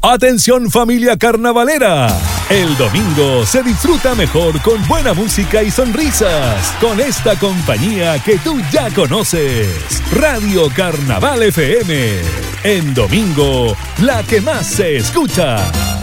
Atención familia carnavalera, el domingo se disfruta mejor con buena música y sonrisas, con esta compañía que tú ya conoces, Radio Carnaval FM, en domingo, la que más se escucha.